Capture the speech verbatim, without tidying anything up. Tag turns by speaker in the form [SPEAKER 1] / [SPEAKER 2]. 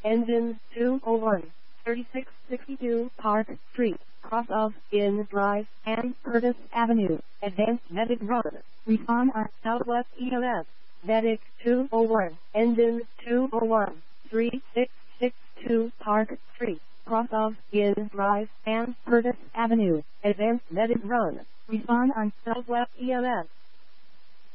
[SPEAKER 1] engine two oh one, thirty-six sixty-two Park Street, cross of In Drive and Curtis Avenue, advanced medic run, refund on Southwest E M S, medic two oh one, engine two oh one, thirty-six sixty-two Park Street, cross of In Drive and Curtis Avenue, advanced medic run, refund on Southwest E M S.